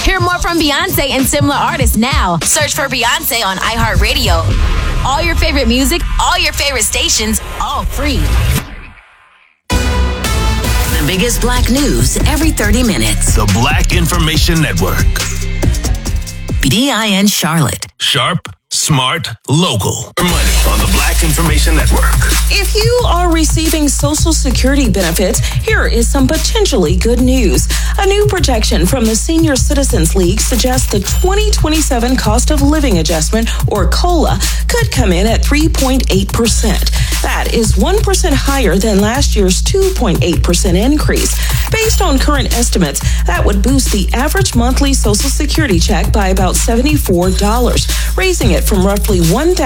Hear more from Beyonce and similar artists now. Search for Beyonce on iHeartRadio. All your favorite music, all your favorite stations, all free. The biggest black news every 30 minutes. The Black Information Network. BIN Charlotte. Sharp, smart, local. For money on the Black Information Network. If you are receiving Social Security benefits, here is some potentially good news. A new projection from the Senior Citizens League suggests the 2027 cost of living adjustment, or COLA, could come in at 3.8%. That is 1% higher than last year's 2.8% increase. Based on current estimates, that would boost the average monthly Social Security check by about $74, raising it from roughly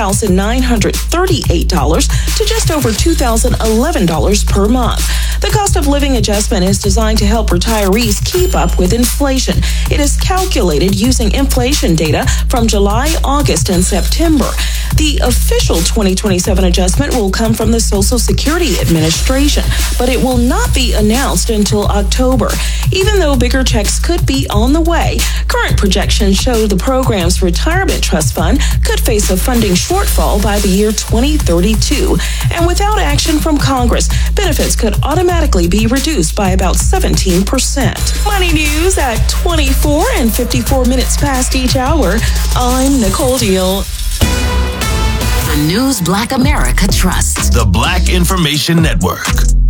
$1,938 to just over $2,011 per month. The cost of living adjustment is designed to help retirees keep up with inflation. It is calculated using inflation data from July, August, and September. The official 2027 adjustment will come from the Social Security Administration, but it will not be announced until October. Even though bigger checks could be on the way, current projections show the program's retirement trust fund could face a funding shortfall by the year 2032. And without action from Congress, benefits could automatically be reduced by about 17%. Money news at 24 and 54 minutes past each hour. I'm Nicole Deal. The news Black America trusts. The Black Information Network.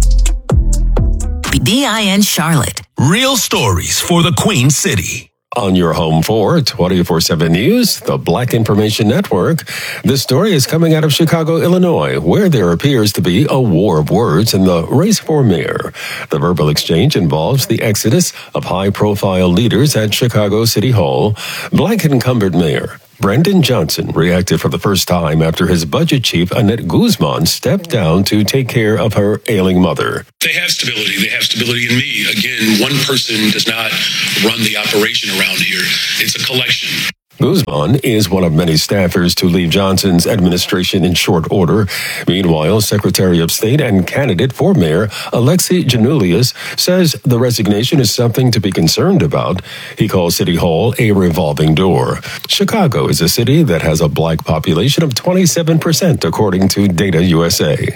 BIN Charlotte. Real stories for the Queen City. On your home for 24/7 News, the Black Information Network. This story is coming out of Chicago, Illinois, where there appears to be a war of words in the race for mayor. The verbal exchange involves the exodus of high-profile leaders at Chicago City Hall. Black incumbent mayor Brandon Johnson reacted for the first time after his budget chief, Annette Guzman, stepped down to take care of her ailing mother. They have stability. They have stability in me. Again, one person does not run the operation around here. It's a collection. Guzman is one of many staffers to leave Johnson's administration in short order. Meanwhile, Secretary of State and candidate for mayor Alexi Giannoulias says the resignation is something to be concerned about. He calls City Hall a revolving door. Chicago is a city that has a black population of 27%, according to Data USA.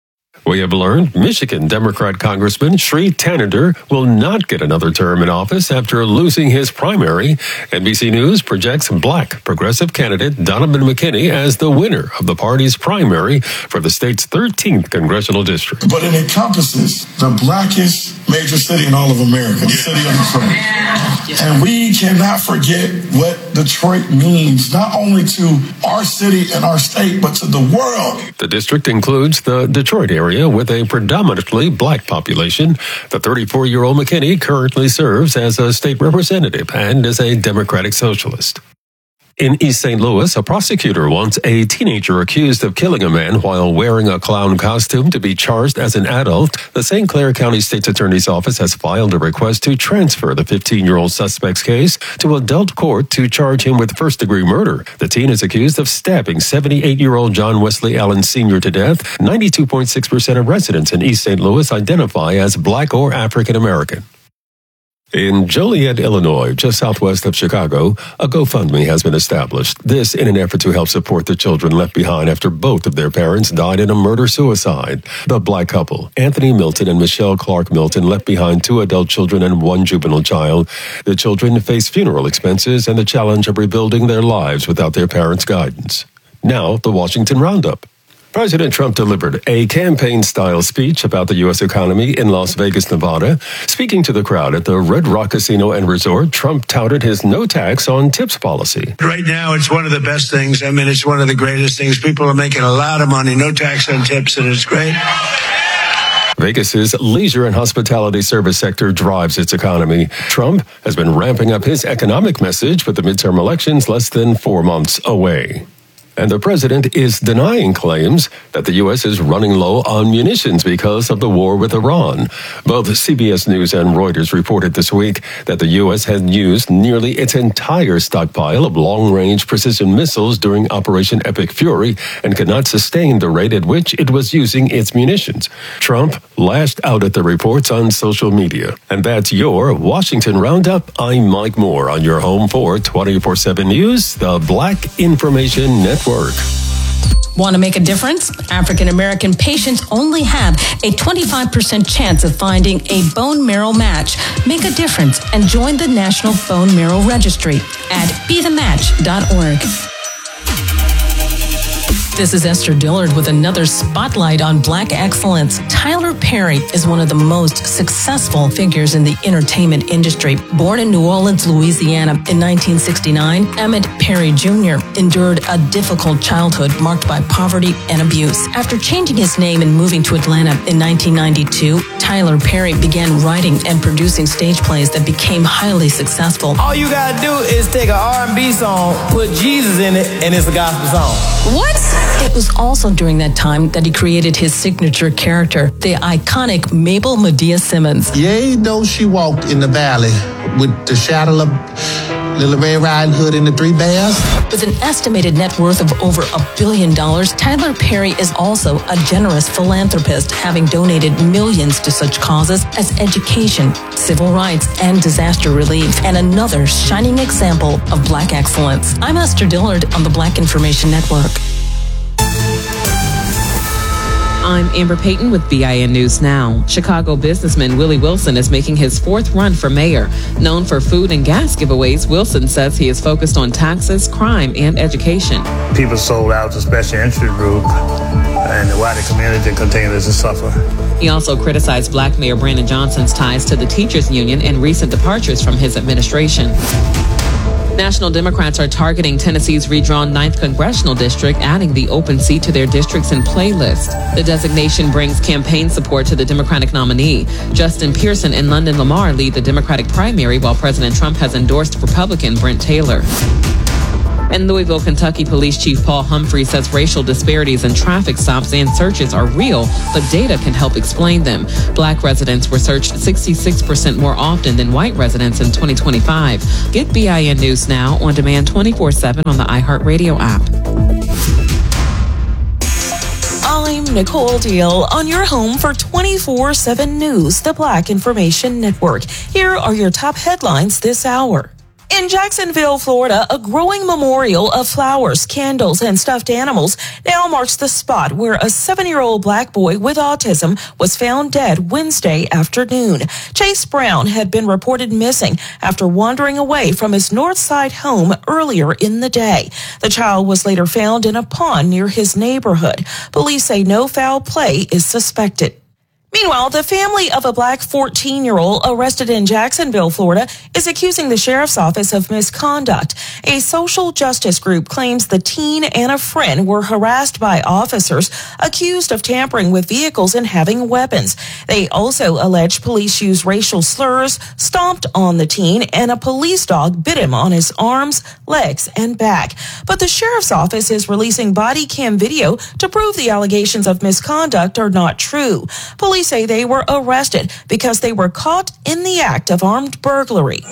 We have learned Michigan Democrat Congressman Sri Tanader will not get another term in office after losing his primary. NBC News projects black progressive candidate Donovan McKinney as the winner of the party's primary for the state's 13th congressional district. But it encompasses the blackest major city in all of America, the city of Detroit. And we cannot forget what Detroit means, not only to our city and our state, but to the world. The district includes the Detroit area with a predominantly black population. The 34-year-old McKinney currently serves as a state representative and is a Democratic socialist. In East St. Louis, a prosecutor wants a teenager accused of killing a man while wearing a clown costume to be charged as an adult. The St. Clair County State's Attorney's Office has filed a request to transfer the 15-year-old suspect's case to adult court to charge him with first-degree murder. The teen is accused of stabbing 78-year-old John Wesley Allen Sr. to death. 92.6% of residents in East St. Louis identify as black or African American. In Joliet, Illinois, just southwest of Chicago, a GoFundMe has been established. This in an effort to help support the children left behind after both of their parents died in a murder-suicide. The black couple, Anthony Milton and Michelle Clark Milton, left behind 2 adult children and 1 juvenile child. The children face funeral expenses and the challenge of rebuilding their lives without their parents' guidance. Now, the Washington Roundup. President Trump delivered a campaign-style speech about the U.S. economy in Las Vegas, Nevada. Speaking to the crowd at the Red Rock Casino and Resort, Trump touted his no tax on tips policy. Right now, it's one of the best things. I mean, it's one of the greatest things. People are making a lot of money, no tax on tips, and it's great. Vegas's leisure and hospitality service sector drives its economy. Trump has been ramping up his economic message with the midterm elections less than 4 months away. and the president is denying claims that the U.S. is running low on munitions because of the war with Iran. Both CBS News and Reuters reported this week that the U.S. had used nearly its entire stockpile of long-range precision missiles during Operation Epic Fury and could not sustain the rate at which it was using its munitions. Trump lashed out at the reports on social media. And that's your Washington Roundup. I'm Mike Moore on your home for 24/7 News, the Black Information Network. Want to make a difference? African American patients only have a 25% chance of finding a bone marrow match. Make a difference and join the National Bone Marrow Registry at bethematch.org. This is Esther Dillard with another spotlight on Black excellence. Tyler Perry is one of the most successful figures in the entertainment industry. Born in New Orleans, Louisiana in 1969, Emmett Perry Jr. endured a difficult childhood marked by poverty and abuse. After changing his name and moving to Atlanta in 1992, Tyler Perry began writing and producing stage plays that became highly successful. All you gotta do is take an R&B song, put Jesus in it, and it's a gospel song. What? It was also during that time that he created his signature character, the iconic Mabel Medea Simmons. Yea, though she walked in the valley with the shadow of Little Red Riding Hood and the Three Bears. With an estimated net worth of over $1 billion, Tyler Perry is also a generous philanthropist, having donated millions to such causes as education, civil rights, and disaster relief, and another shining example of Black excellence. I'm Esther Dillard on the Black Information Network. I'm Amber Payton with BIN News Now. Chicago businessman Willie Wilson is making his fourth run for mayor. Known for food and gas giveaways, Wilson says he is focused on taxes, crime, and education. People sold out to special interest group, and the wider community continues to suffer. He also criticized Black Mayor Brandon Johnson's ties to the teachers union and recent departures from his administration. National Democrats are targeting Tennessee's redrawn 9th Congressional District, adding the open seat to their districts and playlist. The designation brings campaign support to the Democratic nominee. Justin Pearson and London Lamar lead the Democratic primary, while President Trump has endorsed Republican Brent Taylor. In Louisville, Kentucky, Police Chief Paul Humphrey says racial disparities in traffic stops and searches are real, but data can help explain them. Black residents were searched 66% more often than white residents in 2025. Get BIN News Now on demand 24/7 on the iHeartRadio app. I'm Nicole Deal on your home for 24/7 News, the Black Information Network. Here are your top headlines this hour. In Jacksonville, Florida, a growing memorial of flowers, candles, and stuffed animals now marks the spot where a 7-year-old Black boy with autism was found dead Wednesday afternoon. Chase Brown had been reported missing after wandering away from his North Side home earlier in the day. The child was later found in a pond near his neighborhood. Police say no foul play is suspected. Meanwhile, the family of a Black 14-year-old arrested in Jacksonville, Florida, is accusing the sheriff's office of misconduct. A social justice group claims the teen and a friend were harassed by officers accused of tampering with vehicles and having weapons. They also allege police used racial slurs, stomped on the teen, and a police dog bit him on his arms, legs, and back. But the sheriff's office is releasing body cam video to prove the allegations of misconduct are not true. Police say they were arrested because they were caught in the act of armed burglary.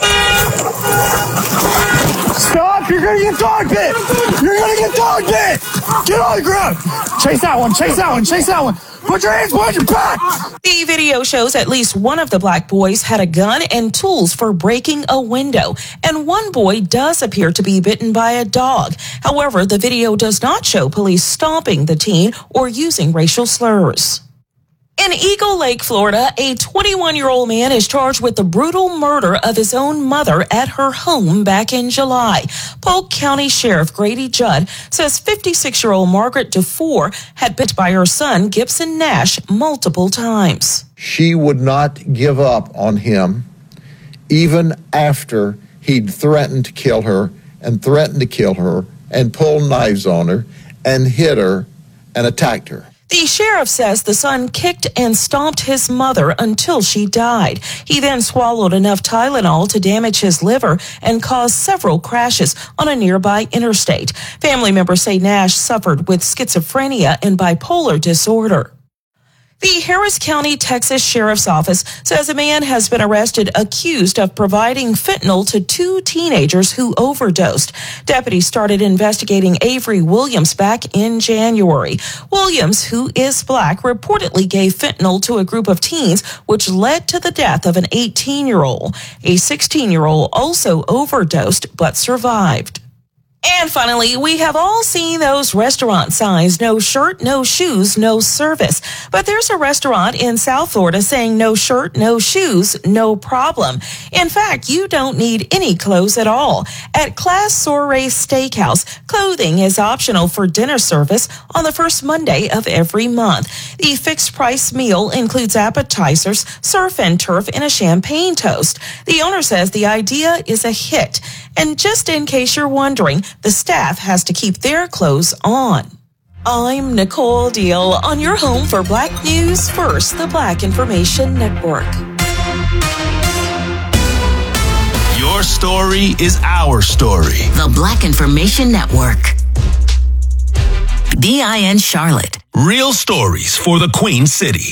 Stop! You're gonna get dog bit! You're gonna get dog bit! Get on the ground! Chase that one! Chase that one! Chase that one! Put your hands behind your back! The video shows at least one of the Black boys had a gun and tools for breaking a window, and one boy does appear to be bitten by a dog. However, the video does not show police stomping the teen or using racial slurs. In Eagle Lake, Florida, a 21-year-old man is charged with the brutal murder of his own mother at her home back in July. Polk County Sheriff Grady Judd says 56-year-old Margaret DeFore had been bit by her son, Gibson Nash, multiple times. She would not give up on him even after he'd threatened to kill her and threatened to kill her and pulled knives on her and hit her and attacked her. The sheriff says the son kicked and stomped his mother until she died. He then swallowed enough Tylenol to damage his liver and cause several crashes on a nearby interstate. Family members say Nash suffered with schizophrenia and bipolar disorder. The Harris County, Texas Sheriff's Office says a man has been arrested accused of providing fentanyl to 2 teenagers who overdosed. Deputies started investigating Avery Williams back in January. Williams, who is black, reportedly gave fentanyl to a group of teens, which led to the death of an 18-year-old. A 16-year-old also overdosed but survived. And finally, we have all seen those restaurant signs, no shirt, no shoes, no service. But there's a restaurant in South Florida saying no shirt, no shoes, no problem. In fact, you don't need any clothes at all. At Class Soiree Steakhouse, clothing is optional for dinner service on the first Monday of every month. The fixed price meal includes appetizers, surf and turf, and a champagne toast. The owner says the idea is a hit. And just in case you're wondering, the staff has to keep their clothes on. I'm Nicole Deal on your home for Black News First, the Black Information Network. Your story is our story. The Black Information Network. BIN Charlotte. Real stories for the Queen City.